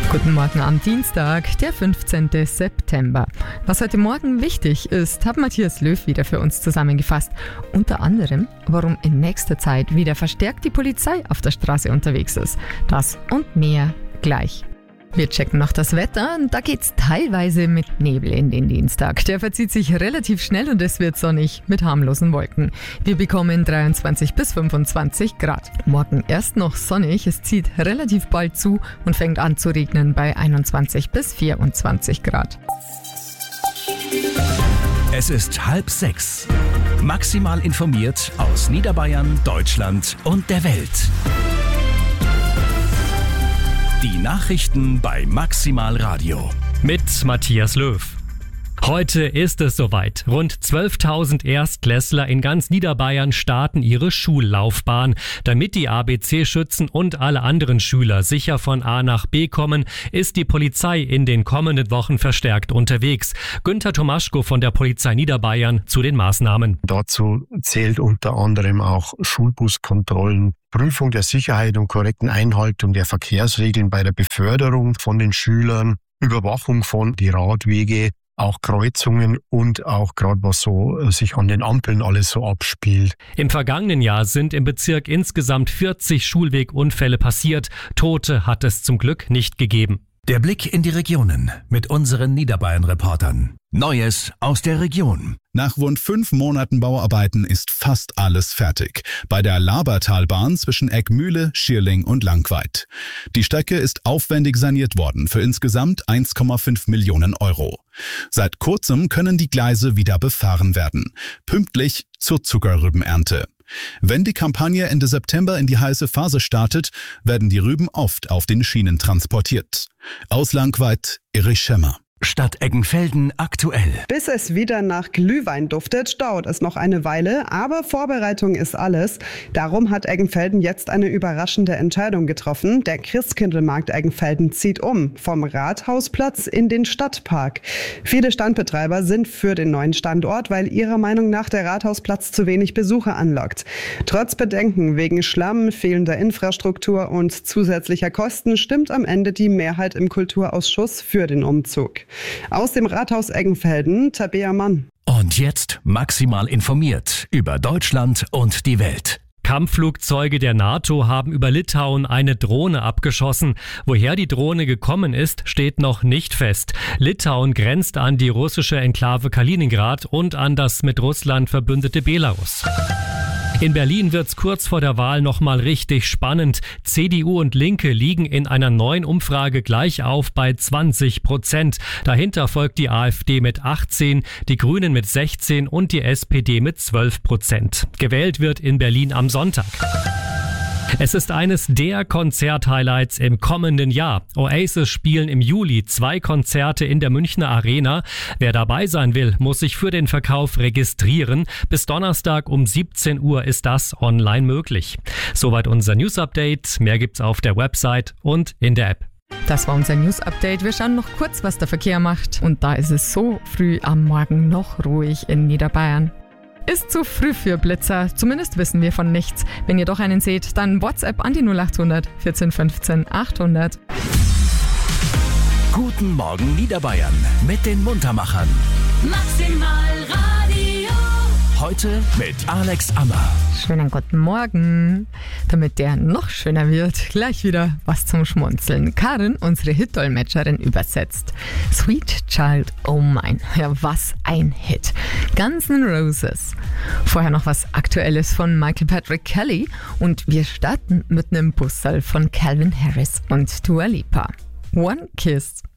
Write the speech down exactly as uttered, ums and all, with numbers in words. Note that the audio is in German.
Guten Morgen am Dienstag, der fünfzehnten September. Was heute Morgen wichtig ist, hat Matthias Löw wieder für uns zusammengefasst. Unter anderem, warum in nächster Zeit wieder verstärkt die Polizei auf der Straße unterwegs ist. Das und mehr gleich. Wir checken noch das Wetter. Da geht's teilweise mit Nebel in den Dienstag. Der verzieht sich relativ schnell und es wird sonnig mit harmlosen Wolken. Wir bekommen dreiundzwanzig bis fünfundzwanzig Grad. Morgen erst noch sonnig, es zieht relativ bald zu und fängt an zu regnen bei einundzwanzig bis vierundzwanzig Grad. Es ist halb sechs. Maximal informiert aus Niederbayern, Deutschland und der Welt. Die Nachrichten bei Maximal Radio. Mit Matthias Löw. Heute ist es soweit. Rund zwölftausend Erstklässler in ganz Niederbayern starten ihre Schullaufbahn. Damit die A B C-Schützen und alle anderen Schüler sicher von A nach B kommen, ist die Polizei in den kommenden Wochen verstärkt unterwegs. Günther Tomaschko von der Polizei Niederbayern zu den Maßnahmen. Dazu zählt unter anderem auch Schulbuskontrollen, Prüfung der Sicherheit und korrekten Einhaltung der Verkehrsregeln bei der Beförderung von den Schülern, Überwachung von die Radwege, auch Kreuzungen und auch gerade was so sich an den Ampeln alles so abspielt. Im vergangenen Jahr sind im Bezirk insgesamt vierzig Schulwegunfälle passiert. Tote hat es zum Glück nicht gegeben. Der Blick in die Regionen mit unseren Niederbayern-Reportern. Neues aus der Region. Nach rund fünf Monaten Bauarbeiten ist fast alles fertig. Bei der Labertalbahn zwischen Eckmühle, Schierling und Langweid. Die Strecke ist aufwendig saniert worden für insgesamt eins Komma fünf Millionen Euro. Seit kurzem können die Gleise wieder befahren werden. Pünktlich zur Zuckerrübenernte. Wenn die Kampagne Ende September in die heiße Phase startet, werden die Rüben oft auf den Schienen transportiert. Aus Langweid, Erich Schemmer. Stadt Eggenfelden aktuell. Bis es wieder nach Glühwein duftet, dauert es noch eine Weile, aber Vorbereitung ist alles. Darum hat Eggenfelden jetzt eine überraschende Entscheidung getroffen. Der Christkindlmarkt Eggenfelden zieht um, vom Rathausplatz in den Stadtpark. Viele Standbetreiber sind für den neuen Standort, weil ihrer Meinung nach der Rathausplatz zu wenig Besucher anlockt. Trotz Bedenken wegen Schlamm, fehlender Infrastruktur und zusätzlicher Kosten stimmt am Ende die Mehrheit im Kulturausschuss für den Umzug. Aus dem Rathaus Eggenfelden, Tabea Mann. Und jetzt maximal informiert über Deutschland und die Welt. Kampfflugzeuge der NATO haben über Litauen eine Drohne abgeschossen. Woher die Drohne gekommen ist, steht noch nicht fest. Litauen grenzt an die russische Enklave Kaliningrad und an das mit Russland verbündete Belarus. In Berlin wird's kurz vor der Wahl nochmal richtig spannend. C D U und Linke liegen in einer neuen Umfrage gleich auf bei zwanzig Prozent. Dahinter folgt die AfD mit achtzehn, die Grünen mit sechzehn und die S P D mit zwölf Prozent. Gewählt wird in Berlin am Sonntag. Es ist eines der Konzert-Highlights im kommenden Jahr. Oasis spielen im Juli zwei Konzerte in der Münchner Arena. Wer dabei sein will, muss sich für den Verkauf registrieren. Bis Donnerstag um siebzehn Uhr ist das online möglich. Soweit unser News-Update. Mehr gibt's auf der Website und in der App. Das war unser News-Update. Wir schauen noch kurz, was der Verkehr macht. Und da ist es so früh am Morgen noch ruhig in Niederbayern. Ist zu früh für Blitzer, zumindest wissen wir von nichts. Wenn ihr doch einen seht, dann WhatsApp an die null acht hundert vierzehn fünfzehn achthundert. Guten Morgen Niederbayern mit den Muntermachern. Maximal Radio. Heute mit Alex Ammer. Schönen guten Morgen. Damit der noch schöner wird, gleich wieder was zum Schmunzeln. Karin, unsere Hit-Dolmetscherin, übersetzt. Sweet Child O' Mine. Ja, was ein Hit. Guns N' Roses. Vorher noch was Aktuelles von Michael Patrick Kelly. Und wir starten mit einem Bussal von Calvin Harris und Dua Lipa. One Kiss.